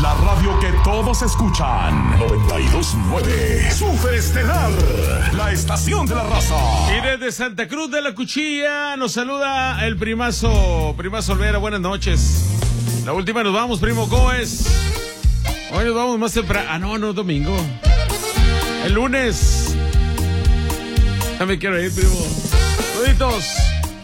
La radio que todos escuchan. 92.9. Super Estelar. La estación de la raza. Y desde Santa Cruz de la Cuchilla nos saluda el primazo Olvera. Buenas noches. La última nos vamos, primo. ¿Cómo es? Hoy nos vamos más temprano. No, domingo. El lunes. Ya me quiero ir, primo. Saluditos.